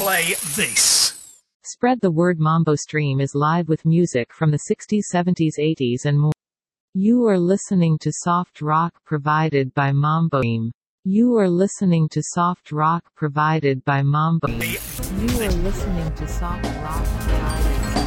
play this. Spread the word. Mambo Stream is live with music from the 60s, 70s, 80s and more. You are listening to soft rock provided by Mambo Stream. You are listening to soft rock provided by Mambo. You are listening to soft rock provided